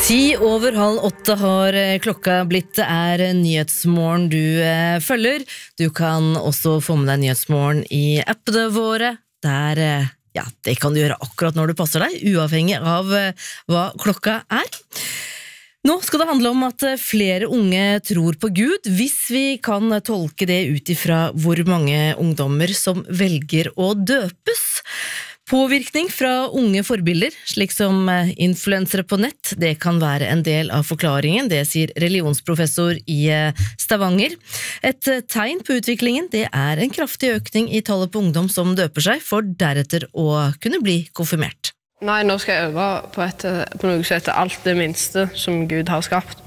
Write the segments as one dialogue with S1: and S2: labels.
S1: 7:30 har klokka blitt. Det Nyhetsmorgen du følger. Du kan også få med deg Nyhetsmorgen i appene våre. Der, det kan du gjøre akkurat når du passer deg, uavhengig av hva klokka Nå skal det handle om at flere unge tror på Gud, hvis vi kan tolke det ut ifra hvor mange ungdommer som velger å døpes. Påvirkning fra unge forbilder, slik som influensere på nett, det kan være en del av forklaringen, det sier religionsprofessor i Stavanger. Et tegn på utviklingen, det en kraftig økning i tallet på ungdom som døper seg, for deretter å kunne bli konfirmert.
S2: Nei, nå skal jeg øve på noe som heter alt det minste som Gud har skapt.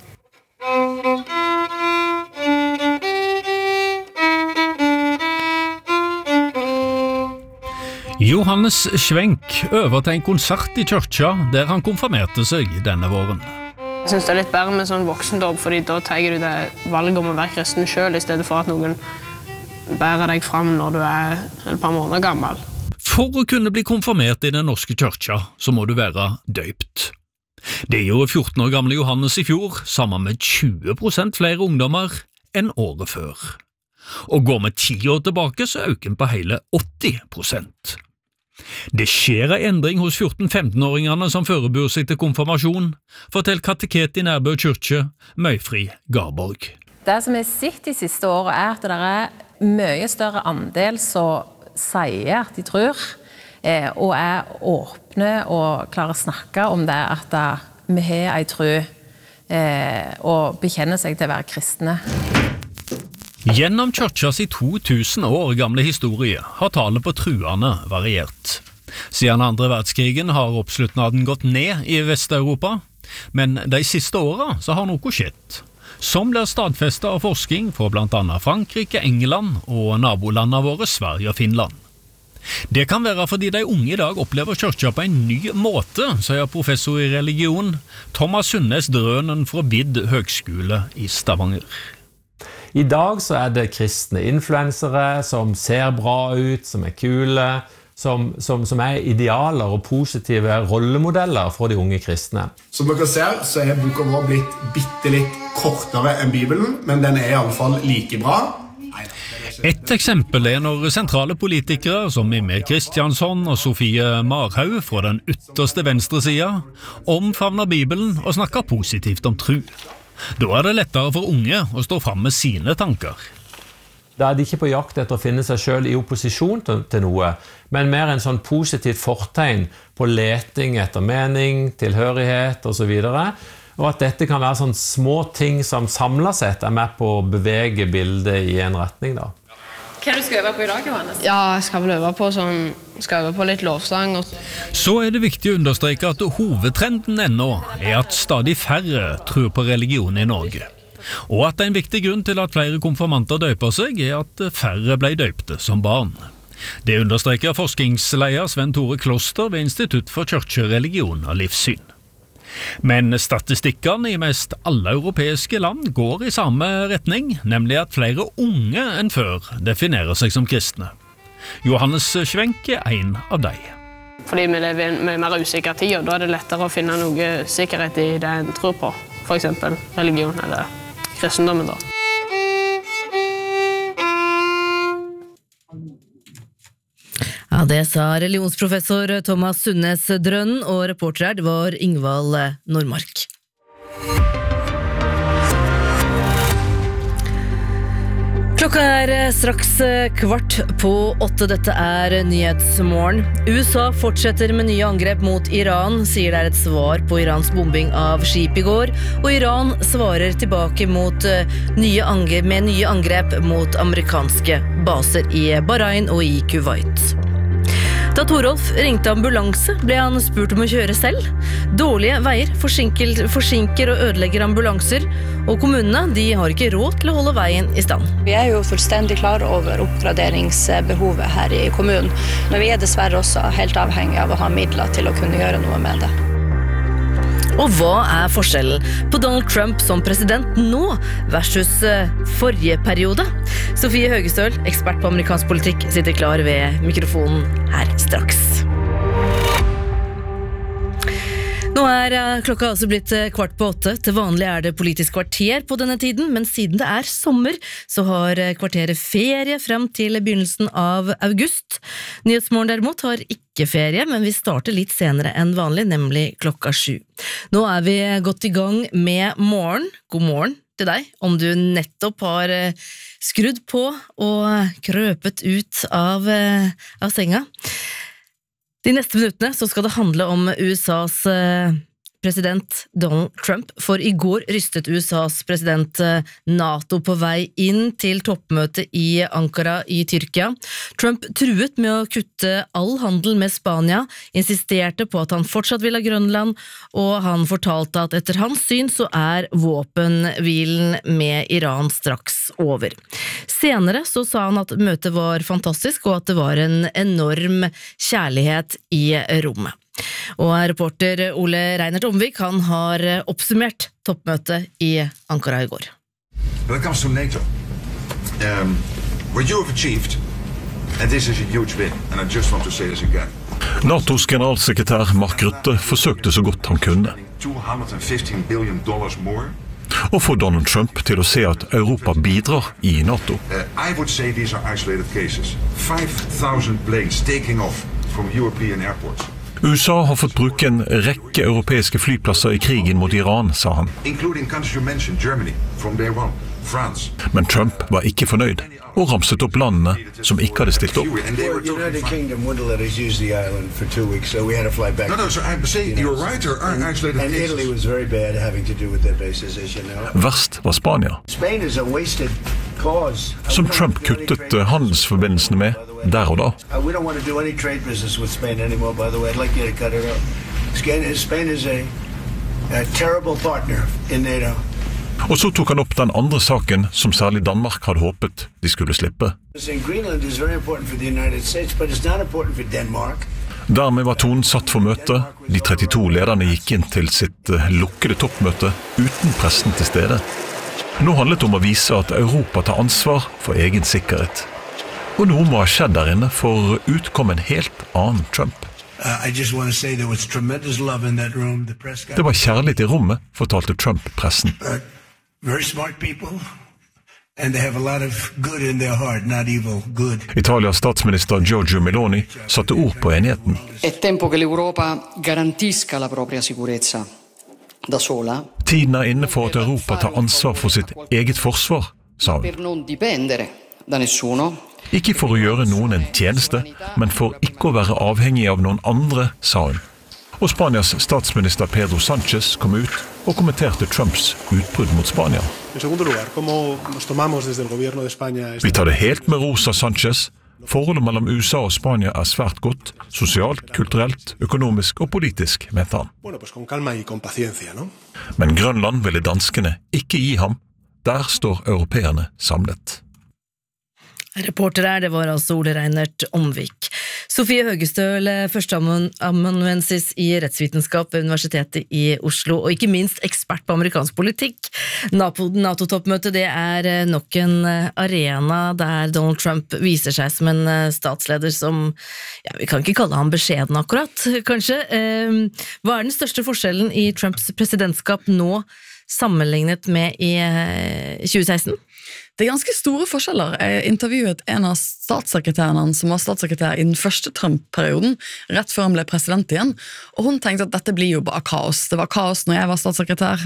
S3: Johannes Schwenk øver til en konsert i kyrkja der han konfirmerte seg denne våren.
S2: Jeg synes det litt bedre med sånn voksendåp, fordi da tar du det valget om å være kristen selv, i stedet for at noen bærer deg frem når du et par måneder gammel.
S3: For å kunne bli konfirmert i den norske kyrkja, så må du være døypt. Det gjorde 14 år gamle Johannes i fjor, sammen med 20% flere ungdommer enn året før. Og går vi 10 år tilbake, så øker den på hele 80%. Det skjer en endring hos 14-15-åringene som forbereder seg til konfirmasjon, fortell kateket i Nærbø kyrkje, Møyfri Garborg.
S4: Det som sett de siste årene at det mye større andel som sier at de tror, og åpne og klarer å snakke om det, at vi har en tro, og bekjenner seg til å være kristne.
S3: Gjennom kyrkjas i 2000 år gamle historie har tallet på truende variert. Siden andre verdenskrigen har oppslutnaden gått ned i Vest-Europa, men de siste årene så har noe skjedd, som blir stadfestet av forskning fra blant annet Frankrike, England og nabolandene våre Sverige og Finland. Det kan være fordi de unge i dag opplever kyrkja på en ny måte, sier professor i religion Thomas Sundnes Drønen fra BID Høgskole i Stavanger.
S5: I dag så det kristne influensere som ser bra ut, som kule, som idealer og positive rollemodeller for de unge kristne.
S6: Som dere ser, så boka vår blitt bitte litt kortere enn Bibelen, men den I alle fall like bra.
S3: Et eksempel når sentrale politikere som Mimmi Kristiansson og Sofie Marhaug fra den ytterste venstresida omfavner Bibelen og snakker positivt om tro. Da det lettere for unge å stå fram med sine tanker.
S5: Da de ikke på jakt etter å finne seg selv i opposisjon til noe, men mer en sånn positivt fortegn på leting etter mening, tilhørighet og så videre, og at dette kan være sånn små ting som samlet sett med på å bevege bildet i en retning da.
S4: Hva du skal øve på i dag, Johannes?
S2: Ja, jeg skal vel øve på litt lovsang.
S3: Så det viktig å understreke at hovedtrenden ennå at stadig færre tror på religion i Norge. Og at en viktig grunn til at flere konfirmanter døper seg at færre ble døpte som barn. Det understreker forskningsleder Sven Tore Kloster ved Institutt for kirkereligion og livssyn. Men statistikkene i mest alle europeiske land går i samme retning, nemlig at flere unge enn før definerer seg som kristne. Johannes Schwenk en av dem.
S2: Fordi vi lever i en mye mer usikker tid, og da det lettere å finne noe sikkerhet i det en tror på, for eksempel religion eller kristendommen da.
S1: Ja, det sa religionsprofessor Thomas Sundnes Drønnen, og reporter det var Ingvald Nordmark. Klokka straks 7:15. Dette Nyhetsmorgen. USA fortsetter med nye angrep mot Iran, sier det et svar på Irans bombing av skip i går, og Iran svarer tilbake med nye angrep mot amerikanske baser i Bahrain og i Kuwait. Da Torolf ringte ambulanse, ble han spurt om å kjøre selv. Dårlige veier forsinker og ødelegger ambulanser, og kommunene de har ikke råd til å holde veien i stand.
S7: Vi jo fullstendig klar over oppgraderingsbehovet her i kommunen, men vi dessverre også helt avhengig av å ha midler til å kunne gjøre noe med det.
S1: Og hva forskjellen på Donald Trump som president nå versus forrige periode? Sofie Høgestøl, ekspert på amerikansk politikk, sitter klar ved mikrofonen her straks. Nå klokka altså blitt 7:15. Til vanlig det politisk kvarter på denne tiden, men siden det sommer, så har kvarteret ferie frem til begynnelsen av august. Nyhetsmorgen derimot har ikke ferie, men vi starter litt senere enn vanlig, nemlig klokka 7. Nå vi godt i gang med morgen. God morgen til deg, om du nettopp har skrudd på og krøpet ut av senga. De neste minuttene så skal det handle om USAs president Donald Trump, for i går rystet USAs president NATO på vei inn til toppmøtet i Ankara i Tyrkia. Trump truet med å kutte all handel med Spania, insisterte på at han fortsatt vil ha Grønland, og han fortalte at etter hans syn så våpenhvilen med Iran straks over. Senere så sa han at møtet var fantastisk, og at det var en enorm kjærlighet i rommet. Og reporter Ole Reinert Omvik, han har oppsummert toppmøtet i Ankara i går.
S8: When it comes to NATO, what you have achieved, and this is a huge win, and I just want to say this again.
S9: NATOs generalsekretær Mark Rutte forsøkte så godt han kunne.
S8: $215 billion more.
S9: Og få Donald Trump til å se at Europa bidrar i NATO.
S8: I would say these are isolated cases. 5,000 planes taking off from European airports.
S9: USA har fått bruke en rekke europeiske flyplasser i krigen mot Iran, sa han.
S8: Germany,
S9: Men Trump var ikke fornøyd, og ramset opp landene som ikke hadde stilt opp. Verst var Spania, som Trump kuttet handelsforbindelsene med der og da. Og så tok han opp den andre saken som særlig Danmark hadde håpet de skulle slippe. Dermed var tonen satt for møtet. De 32 lederne gikk inn til sitt lukkede toppmøte uten pressen til stede. Nå handlet det om å vise at Europa tar ansvar for egen sikkerhet. Og noe må ha skjedd der inne for ut kom en helt annen Trump. Det var kjærlighet i rommet, fortalte Trump pressen. Italias statsminister Giorgia Meloni satte ord på enigheten.
S10: Tempo che l'Europa garantisca la propria sicurezza da sola.
S9: Tiden inne for at Europa tar ansvar for sitt eget forsvar, sa hun.
S10: Per non dipendere da nessuno.
S9: Ikke for å gjøre noen en tjeneste, men for ikke å være avhengig av noen andre, sa hun. Og Spanias statsminister Pedro Sánchez kom ut og kommenterte Trumps utbrudd mot Spania. Vi tar det helt med ro, sa Sánchez. Forholdet mellom USA og Spania svært godt, sosialt, kulturelt, økonomisk og politisk, mente han. Men Grønland ville danskene ikke gi ham. Der står europeerne samlet.
S1: Reporter det var altså Ole Reinert Omvik. Sofie Høgestøl, førsteamanuensis i rettsvitenskap ved Universitetet i Oslo, og ikke minst ekspert på amerikansk politikk. NATO-toppmøtet, det nok en arena der Donald Trump viser seg som en statsleder som, ja, vi kan ikke kalle ham beskjeden akkurat, kanskje. Hva den største forskjellen i Trumps presidentskap nå sammenlignet med i 2016?
S11: Det ganske store forskjeller. Jeg intervjuet en av statssekretærene som var statssekretær i den første Trump-perioden, rett før han ble president igjen, og hun tenkte at dette blir jo bare kaos. Det var kaos når jeg var statssekretær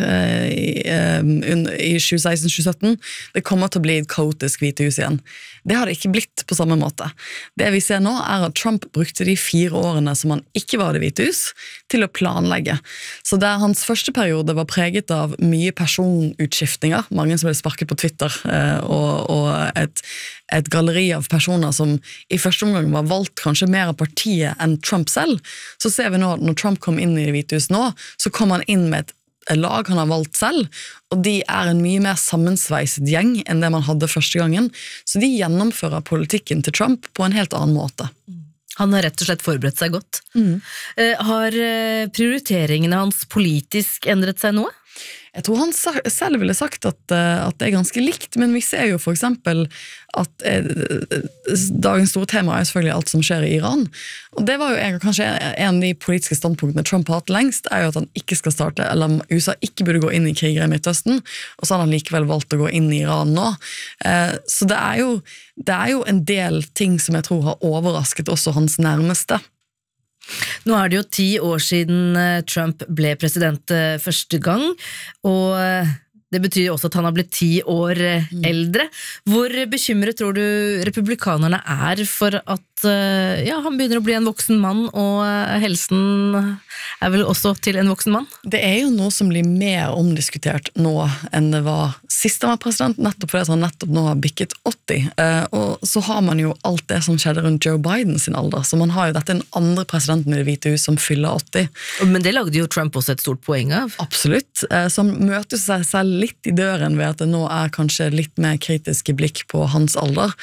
S11: i 2016-2017. Det kommer til å bli et kaotisk Hvite hus igjen. Det har det ikke blitt på samme måte. Det vi ser nå at Trump brukte de 4 årene som han ikke var i Det Hvite hus, til å planlegge. Så der hans første periode var preget av mye personutskiftninger, mange som ble sparket på Twitter, og et galleri av personer som i første omgang var valgt kanskje mer av partiet enn Trump selv, så ser vi nå at når Trump kom inn i Det Hvite hus nå, så kom han inn med et lag han har valgt selv, og de en mye mer sammensveiset gjeng enn det man hadde første gangen, så de gjennomfører politikken til Trump på en helt annen måte.
S1: Han har rett og slett forberedt seg godt. Har prioriteringene hans politisk endret seg noe?
S11: Jeg tror han selv ville sagt at det ganske likt, men vi ser jo for eksempel at dagens store tema selvfølgelig alt som skjer i Iran, og det var jo kanskje en av de politiske standpunktene Trump har hatt lengst, jo at han ikke skal starte, eller USA ikke burde gå inn i kriger i Midtøsten, og så har han likevel valgt å gå inn i Iran nå. Så det jo en del ting som jeg tror har overrasket også hans nærmeste.
S1: Nå det jo 10 år siden Trump ble president første gang, og det betyr også at han har blitt 10 år eldre. Hvor bekymret tror du republikanerne for at han begynner å bli en voksen mann, og helsen vel også til en voksen mann?
S11: Det jo noe som blir mer omdiskutert nå enn det var sist han var president, nettopp fordi han nettopp nå har bikket 80. Og så har man jo alt det som skjedde rundt Joe Biden sin alder, så man har jo dette den andre presidenten i Det hvite hus som fyller 80.
S1: Men det lagde jo Trump også et stort poeng av.
S11: Absolutt. Så han møter seg selv litt i døren ved at det nå kanskje litt mer kritiske blikk på hans alder.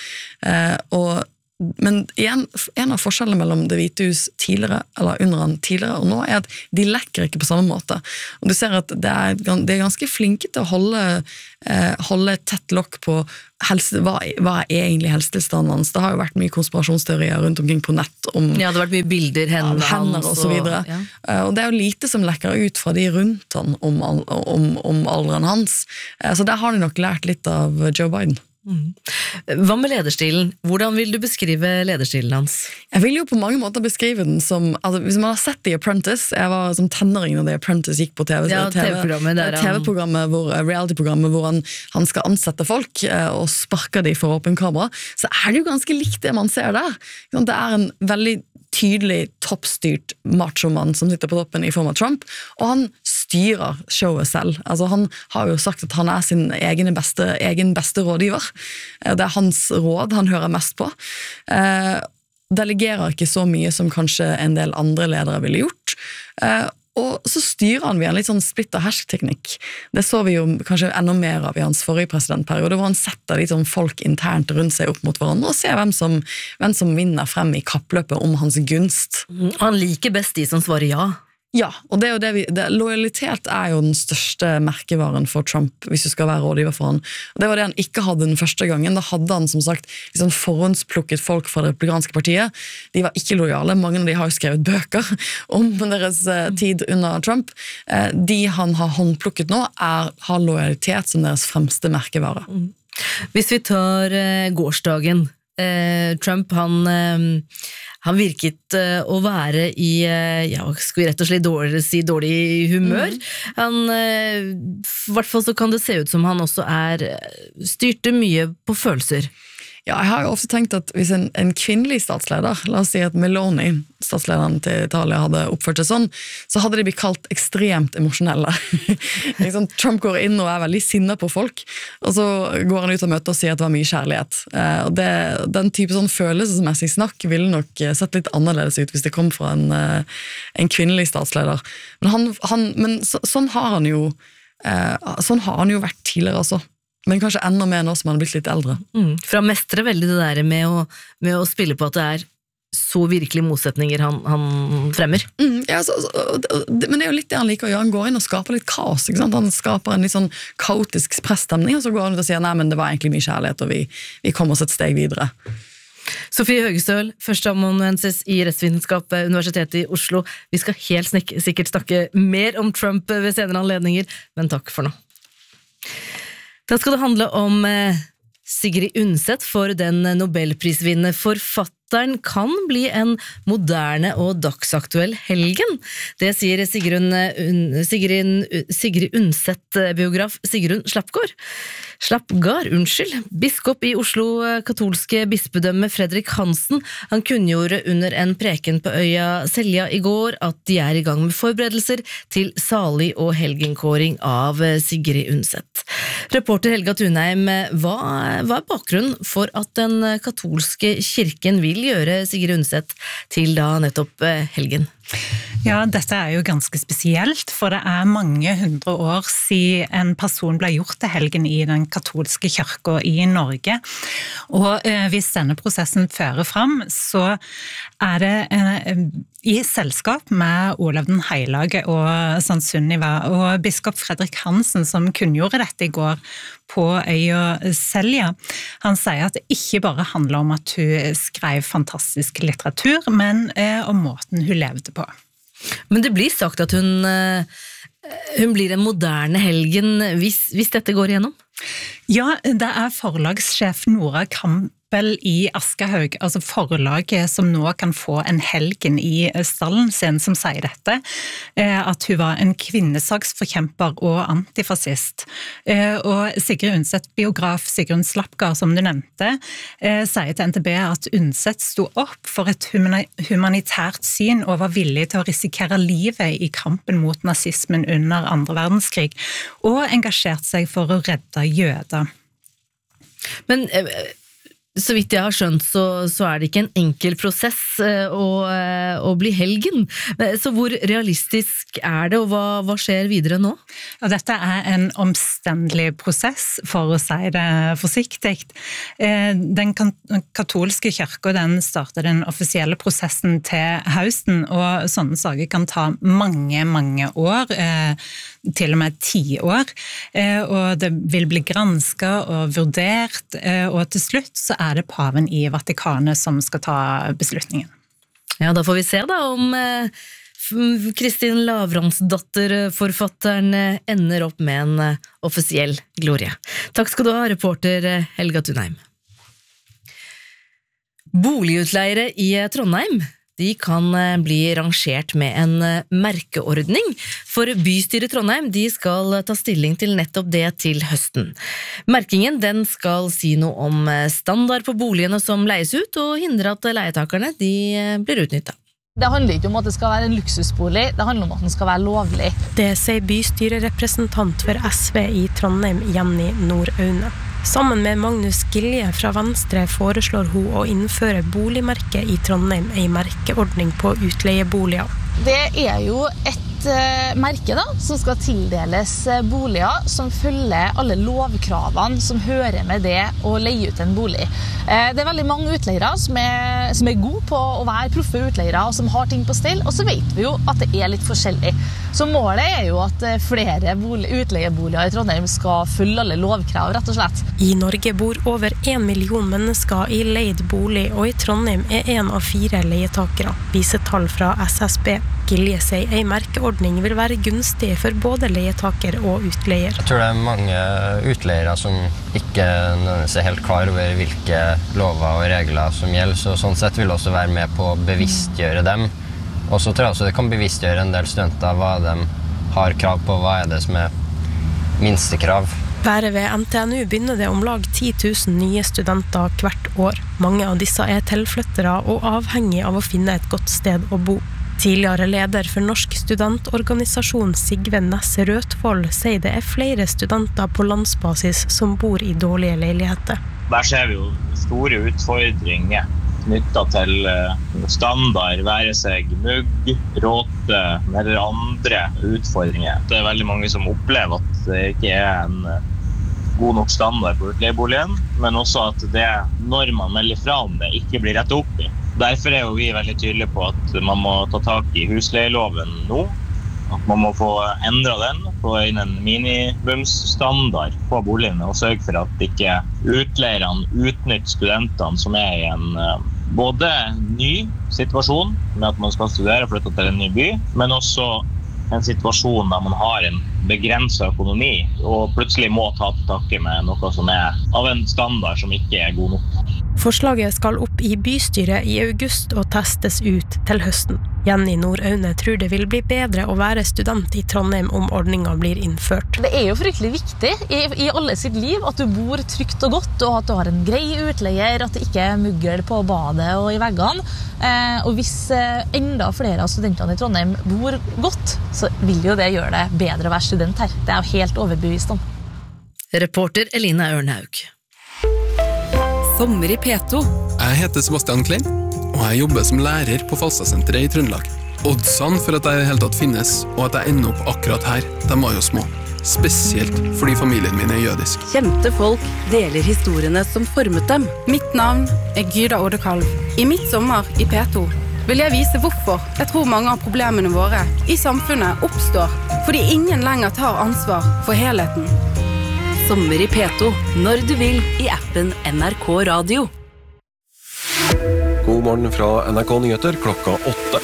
S11: Men igjen, en av forskjellene mellom Det hvite hus tidligere, eller under han tidligere, og nå at de lekker ikke på samme måte. Og du ser at de ganske flinke til å holde tett lokk på hva egentlig helsetilstanden hans. Det har jo vært mye konspirasjonsteorier rundt omkring på nett om
S1: det har vært mye bilder, hender
S11: og så videre. Ja. Og det jo lite som lekker ut fra de rundt han om alderen hans. Så der har de nok lært litt av Joe Biden.
S1: Hva med lederstilen? Hvordan vil du beskrive lederstilen hans?
S11: Jeg vil jo på mange måter beskrive den som, hvis man har sett The Apprentice, jeg var som tenåring når The Apprentice gikk på TV-programmet, reality-programmet hvor han skal ansette folk og sparker de for åpen kamera, så det jo ganske likt det man ser der. Det en veldig tydelig toppstyrt machomann som sitter på toppen i form av Trump, og han styrer showet selv. Altså han har jo sagt at han sin egen beste rådgiver. Det hans råd han hører mest på. Delegerer ikke så mye som kanskje en del andre ledere ville gjort. Og så styrer han via en litt sånn splitt-og-hersk-teknikk. Det så vi jo kanskje enda mer av i hans forrige presidentperiode, hvor han setter litt sånn folk internt rundt seg opp mot hverandre, og ser hvem som vinner frem i kappløpet om hans gunst.
S1: Han liker best de som svarer ja.
S11: Ja, og det jo lojalitet jo den største merkevaren for Trump, hvis du skal være rådgiver for han. Og det var det han ikke hadde den første gangen. Da hadde han som sagt liksom forhåndsplukket folk fra det republikanske partiet. De var ikke lojale, mange av de har jo skrevet bøker om deres tid under Trump. De han har håndplukket nå har lojalitet som deres fremste merkevare.
S1: Hvis vi tar gårsdagen, Trump han virket å være i, skal vi rett og slett si dårlig humør. I hvert fall så kan det se ut som han også styrte mye på følelser.
S11: Ja, jeg har jo ofte tenkt at hvis en kvinnelig statsleder, la oss si at Meloni, statslederen til Italia, hadde oppført seg sånn, så hadde de blitt kalt ekstremt emosjonelle. Trump går inn og veldig sinnet på folk, og så går han ut av møtet og sier at det var mye kjærlighet. Og den type sånn følelsesmessig snakk ville nok sett litt annerledes ut hvis det kom fra en kvinnelig statsleder. Men sånn har han jo vært tidligere også. Men kanskje enda mer nå som han har blitt litt eldre.
S1: For han mestrer veldig det der med å spille på at det så virkelige motsetninger han fremmer.
S11: Men det jo litt det han liker å gjøre. Han går inn og skaper litt kaos. Ikke sant? Han skaper en litt sånn kaotisk presstemning, og så går han ut og sier nei, men det var egentlig mye kjærlighet, og vi kom oss et steg videre.
S1: Sofie Høgestøl, førsteamanuensis i rettsvitenskap ved Universitetet i Oslo. Vi skal helt sikkert snakke mer om Trump ved senere anledninger, men takk for nå. Da skal det handle om Sigrid Undset, for den Nobelprisvinnende forfatteren kan bli en moderne og dagsaktuell helgen. Det sier Sigrid Undset-biograf Sigrun Slapgard. Biskop i Oslo katolske bispedømme Fredrik Hansen, han kunngjorde under en preken på øya Selja i går at de i gang med forberedelser til salig og helgenkåring av Sigrid Undset. Reporter Helga Thunheim, hva bakgrunnen for at den katolske kirken vil gjøre Sigrid Undset til da nettopp helgen?
S12: Ja, dette jo ganske spesielt, for det mange 100 år siden en person ble gjort til helgen i den katolske kirken i Norge. Og hvis denne prosessen fører fram, så det i selskap med Olav den Hellige og Sankt Sunniva, og biskop Fredrik Hansen som kunngjorde dette i går på øya Selja. Han sier at det ikke bare handler om at hun skrev fantastisk litteratur, men om måten hun levde på.
S1: Men det blir sagt at hun blir en moderne helgen hvis dette går igjennom?
S12: Ja, det forlagssjef Nora Campbell i Aschehoug, altså forlaget som nå kan få en helgen i stallen sin, som sier dette, at hun var en kvinnesaksforkjemper og antifascist. Og Sigrid Undset, biograf Sigrun Slapgard, som du nevnte, sier til NTB at Undset sto opp for et humanitært syn og var villig til å risikere livet i kampen mot nazismen under 2. verdenskrig, og engasjert seg for å redde jøder.
S1: Men så vidt jeg har skjønt, så det ikke en enkel prosess å bli helgen. Så hvor realistisk det, og hva skjer videre nå?
S12: Ja, dette en omstendelig prosess, for å si det forsiktig. Den katolske kirken, den starter den offisielle prosessen til høsten, og sånne saker kan ta mange, mange år, til og med 10 år, og det vil bli gransket og vurdert, og til slutt så det paven i Vatikanet som skal ta beslutningen.
S1: Ja, da får vi se da om Kristin Lavransdatter, forfatteren, ender opp med en offisiell glorie. Takk skal du ha, reporter Helga Thunheim. Boligutleiere i Trondheim, de kan bli rangert med en merkeordning, for bystyret Trondheim de skal ta stilling til nettopp det til høsten. Merkingen den skal si noe om standard på boligene som leies ut, og hindre at leietakerne de blir utnyttet.
S13: Det handler ikke om at det skal være en luksusbolig, det handler om at den skal være lovlig.
S14: Det sier bystyrerepresentant for SV i Trondheim, Jenny Nord-Aune. Sammen med Magnus Gilje fra Venstre foreslår hun å innføre boligmerke i Trondheim, en merkeordning på utleieboliger.
S13: Det jo et merke da, som skal tildeles boliger som følger alle lovkravene som hører med det å leie ut en bolig. Det veldig mange utleiere som gode på å være proffe utleiere og som har ting på stell, og så vet vi jo at det litt forskjellig. Så målet jo at flere utleieboliger i Trondheim skal følge alle lovkrav, rett og slett.
S14: I Norge bor over 1 million mennesker i leid bolig, og i Trondheim 1 av 4 leietakere, viser tall fra SSB. Gilje sier en merkeordning vil være gunstig for både leietaker og utleier.
S15: Jeg tror det mange utleiere som ikke nødvendigvis helt klar over hvilke lover og regler som gjelder, så sånn sett vil også være med på å bevisstgjøre dem. Og så tror jeg også det kan bevisstgjøre en del studenter hva de har krav på, hva det som minstekrav.
S14: Bare ved NTNU begynner det om lag 10 000 nye studenter hvert år. Mange av disse tilflyttere og avhengig av å finne et godt sted å bo. Tidligere leder for Norsk studentorganisasjon Sigve Nesse Røtvold sier det flere studenter på landsbasis som bor i dårlige leiligheter.
S16: Der ser vi jo store utfordringer knyttet til standard, være seg mugg, råte eller andre utfordringer. Det veldig mange som opplever at det ikke en god nok standard på utleieboligen, men også at det når man melder fra om det ikke blir rettet opp i. Derfor jo vi veldig tydelige på at man må ta tak i husleieloven nå, at man må få endret den, få inn en minimumsstandard på boligene og sørge for at ikke utleierne utnytter studentene som i en både ny situasjon med at man skal studere og flytte til en ny by, men også en situasjon der man har en begrenset økonomi og plutselig må ta til takke med noe som av en standard som ikke god nok.
S14: Forslaget skal opp i bystyret i august og testes ut til høsten. Jenny Nord-Aune tror det vil bli bedre å være student i Trondheim om ordningen blir innført.
S13: Det jo fryktelig viktig i alle sitt liv at du bor trygt og godt, og at du har en grei utleier, at det ikke muggel på badet og i veggene. Og hvis enda flere av studentene i Trondheim bor godt, så vil jo det gjøre det bedre å være student her. Det jo helt overbevist om.
S1: Reporter Elina Ørnhaug.
S17: Sommer i P2. Jeg heter Sebastian Klein, og jeg jobber som lærer på Falstadsenteret i Trøndelag. Oddsene for at jeg i det hele tatt finnes, og at jeg ender opp akkurat her, de var jo små. Spesielt fordi familien min er jødisk.
S18: Kjente folk deler historiene som formet dem.
S19: Mitt navn er Gyda Odekalv. I mitt sommer i P2 vil jeg vise hvorfor jeg tror mange av problemene våre i samfunnet oppstår fordi ingen lenger tar ansvar for helheten.
S18: Sommer i P2, når du vil, i appen NRK Radio.
S20: God morgen fra NRK Nyheter klokka 8.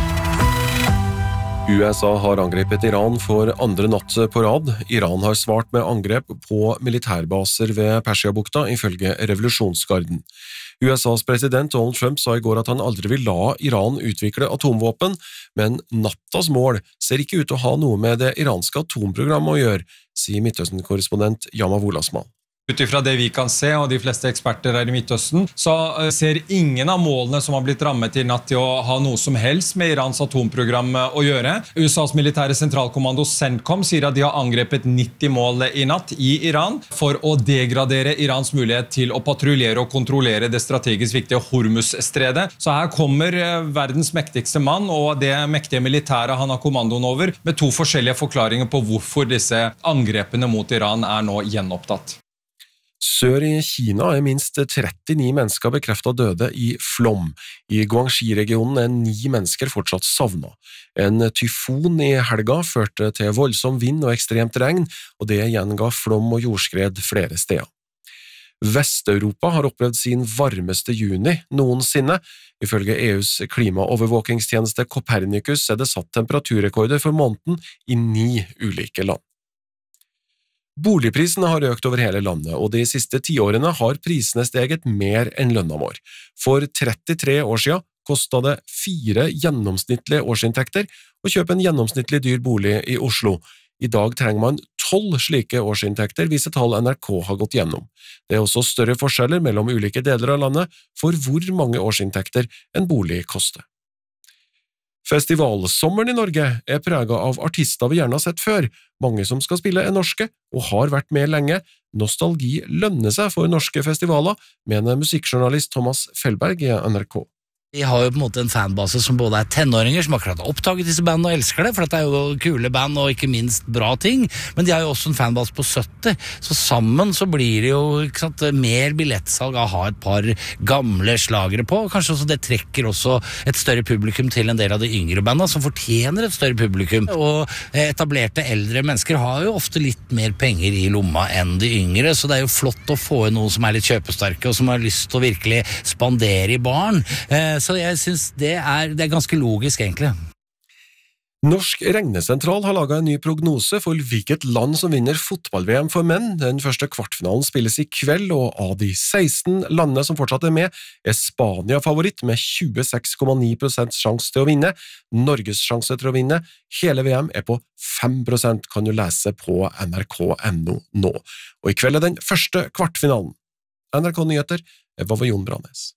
S20: USA har angrepet Iran for andre natt på rad. Iran har svart med angrep på militærbaser ved Persiabukta, ifølge revolusjonsgarden. USAs president Donald Trump sa i går at han aldri vil la Iran utvikle atomvåpen, men nattas mål ser ikke ut til å ha noe med det iranske atomprogrammet å gjøre, sier Midtøsten-korrespondent Yamav Olasmal.
S21: Utifra det vi kan se, og de fleste eksperter her i Midtøsten, så ser ingen av målene som har blitt rammet i natt til å ha noe som helst med Irans atomprogram å gjøre. USAs militære sentralkommando CENTCOM sier at de har angrepet 90 mål i natt i Iran for å degradere Irans mulighet til å patruljere og kontrollere det strategisk viktige Hormuz-stredet. Så her kommer verdens mektigste mann og det mektige militære han har kommandoen over, med to forskjellige forklaringer på hvorfor disse angrepene mot Iran er nå gjenopptatt.
S20: Sør i Kina er minst 39 mennesker bekreftet døde i flom. I Guangxi-regionen er 9 mennesker fortsatt savnet. En tyfon i helga førte til voldsom vind og ekstremt regn, og det igjen ga flom og jordskred flere steder. Vest-Europa har opplevd sin varmeste juni noensinne. Ifølge EUs klimaovervåkingstjeneste Copernicus er det satt temperaturrekorder for måneden i 9 ulike land. Boligprisene har økt over hele landet, og de siste 10 årene har prisene steget mer enn lønna vår. For 33 år siden kostet det 4 gjennomsnittlige årsinntekter å kjøpe en gjennomsnittlig dyr bolig i Oslo. I dag trenger man 12 slike årsinntekter, viser tall NRK har gått gjennom. Det er også større forskjeller mellom ulike deler av landet for hvor mange årsinntekter en bolig koster. Festivalsommeren i Norge er preget av artister vi gjerne har sett før. Mange som skal spille er norske, og har vært med lenge. Nostalgi lønner seg for norske festivaler, mener musikkjournalist Thomas Fellberg i NRK.
S22: Vi har jo på en måte en fanbase som både er tenåringer som akkurat har oppdaget disse bandene og elsker det, for dette er jo kule band og ikke minst bra ting, men de har jo også en fanbase på 70, så sammen så blir det jo ikke sant, mer billettsalg av å ha et par gamle slagere på, og kanskje også det trekker også et større publikum til en del av de yngre bandene som fortjener et større publikum, og etablerte eldre mennesker har jo ofte litt mer penger i lomma enn de yngre, så det er jo flott å få inn noen som er litt kjøpesterke og som har lyst til å virkelig spandere i barn. Så jeg synes det er ganske logisk egentlig.
S20: Norsk regnesentral har laget en ny prognose for hvilket land som vinner fotball-VM for menn. Den første kvartfinalen spilles i kveld, og av de 16 landene som fortsatt er med, er Spania favoritt med 26,9% sjanse til å vinne. Norges sjanse til å vinne hele VM er på 5%, kan du lese på nrk.no nå. Og i kveld er den første kvartfinalen. NRK Nyheter er Jon Branes.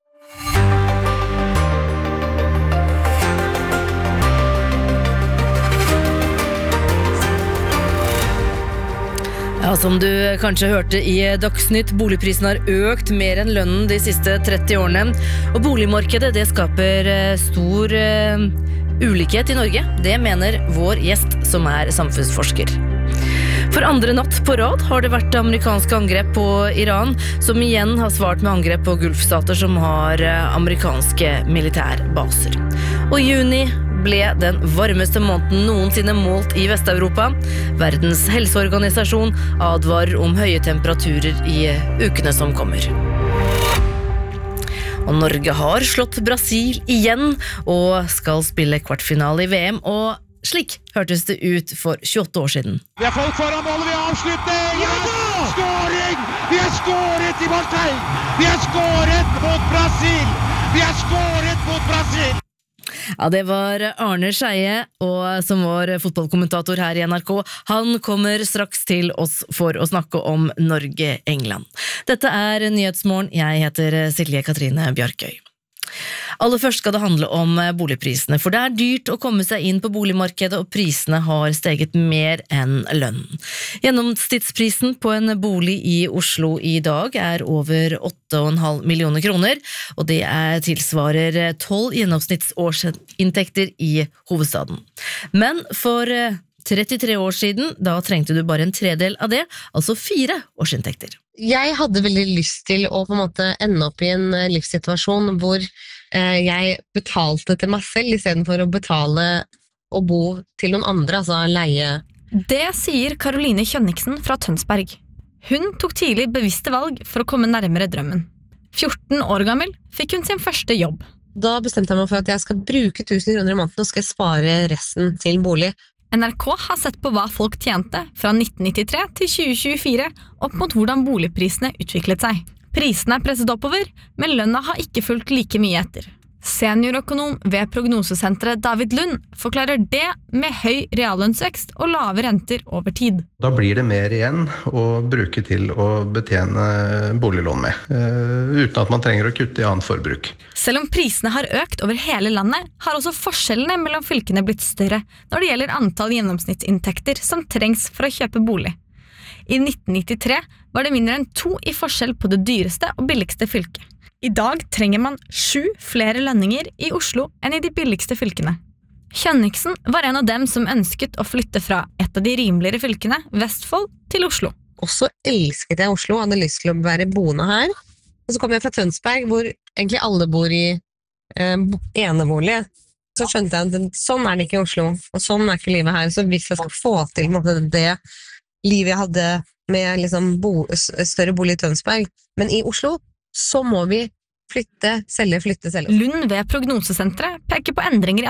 S1: Ja, som du kanskje hørte i Dagsnytt, boligprisen har økt mer enn lønnen de siste 30 årene, og boligmarkedet det skaper stor ulikhet i Norge. Det mener vår gjest som er samfunnsforsker. For andre natt på rad har det vært amerikanske angrep på Iran, som igjen har svart med angrep på gulfstater som har amerikanske militærbaser. Og i juni ble den varmeste måneden noensinne målt i Vest-Europa. Verdens helseorganisasjon advarer om høye temperaturer i ukene som kommer. Og Norge har slått Brasil igjen og skal spille kvartfinale i VM, og slik hørtes det ut for 28 år siden.
S23: Vi har folk foran målet, vi har avslutning! Ja da! Skåring! Vi har skåret i Marseille! Vi har skåret mot Brasil! Vi har skåret mot Brasil!
S1: Ja, det var Arne Skeie, og som var fotballkommentator her i NRK. Han kommer straks til oss for å snakke om Norge-England. Dette er Nyhetsmorgen. Jeg heter Silje Katrine Bjarkøy. Aller først skal det handle om boligprisene, for det dyrt å komme seg inn på boligmarkedet, og prisene har steget mer enn lønnen. Gjennomsnittsprisen på en bolig i Oslo i dag over 8,5 millioner kroner, og det tilsvarer 12 gjennomsnittsårsinntekter i hovedstaden. Men for 33 år siden, da trengte du bare en tredel av det, altså 4 årsinntekter.
S4: Jeg hadde veldig lyst til å på en måte ende opp i en livssituasjon hvor jeg betalte til meg selv i stedet for å betale og bo til noen andre, altså leie.
S5: Det sier Caroline Kjønniksen fra Tønsberg. Hun tok tidlig bevisste valg for å komme nærmere drømmen. 14 år gammel fikk hun sin første jobb.
S4: Da bestemte jeg meg for at jeg skal bruke 1000 kroner i måneden og skal spare resten til bolig.
S5: NRK har sett på hva folk tjente fra 1993 til 2024 opp mot hvordan boligprisene utviklet seg. Prisene presset oppover, men lønna har ikke fulgt like mye etter. Seniorøkonom ved prognosesenteret David Lund forklarer det med høy reallønnsvekst og lave renter over tid.
S6: Da blir det mer igjen å bruke til å betjene boliglån med, uten at man trenger å kutte i annet forbruk.
S5: Selv om prisene har økt over hele landet, har også forskjellene mellom fylkene blitt større når det gjelder antall gjennomsnittsinntekter som trengs for å kjøpe bolig. I 1993 var det mindre enn 2 i forskjell på det dyreste og billigste fylket. I dag trenger man 7 flere lønninger i Oslo enn i de billigste fylkene. Kjønniksen var en av dem som ønsket å flytte fra et av de rimeligere fylkene, Vestfold, til Oslo.
S4: Og så elsket jeg Oslo, hadde lyst til å være boende her. Og så kom jeg fra Tønsberg, hvor egentlig alle bor i enebolig. Så skjønte jeg at sånn det ikke i Oslo, og sånn ikke livet her. Så hvis jeg skal få til det livet jeg hadde med liksom større bolig i Tønsberg, men i Oslo, så må vi flytte, selge.
S5: Lund ved prognosesenteret peker på endringer i